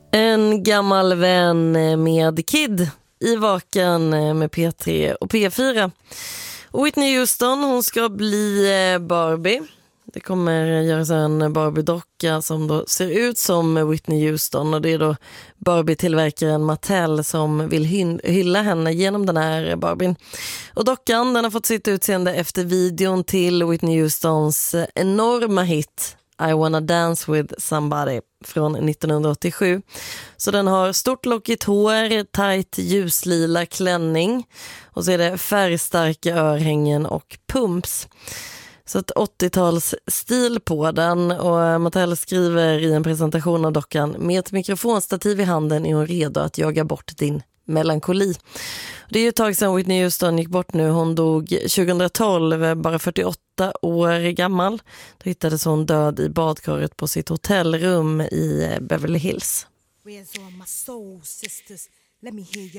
En gammal vän med Kid i Vaken med P3 och P4. Och Whitney Houston, hon ska bli Barbie. Det kommer göras en Barbie-docka som då ser ut som Whitney Houston. Och det är då Barbie-tillverkaren Mattel som vill hylla henne genom den här Barbien. Och dockan, den har fått sitt utseende efter videon till Whitney Houstons enorma hit I wanna dance with somebody från 1987. Så den har stort lockigt hår, tajt ljuslila klänning och så är det färgstarka örhängen och pumps. Så ett 80-tals stil på den, och Mattel skriver i en presentation av dockan: med ett mikrofonstativ i handen är hon redo att jaga bort din melankoli. Det är ju ett tag sedan Whitney Houston gick bort nu. Hon dog 2012, bara 48 år gammal. Då hittades hon död i badkaret på sitt hotellrum i Beverly Hills.